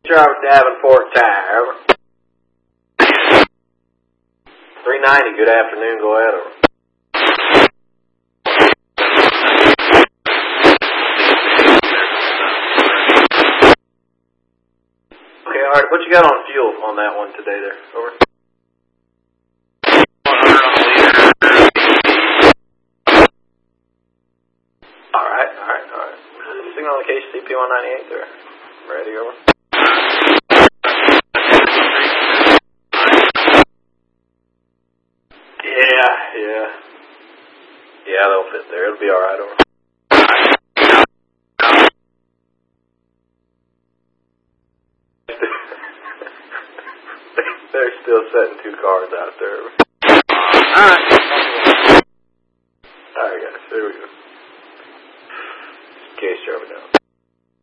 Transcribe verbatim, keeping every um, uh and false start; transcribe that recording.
Driver Davenport Tire, over. three ninety, good afternoon, go ahead, over. Okay, alright, what you got on fuel on that one today there, over? Alright, alright, alright. Signal on the K C P one ninety-eight there. Ready, over. Yeah, yeah. Yeah, they'll fit there. It'll be alright, over. They're still setting two cars out there. Alright.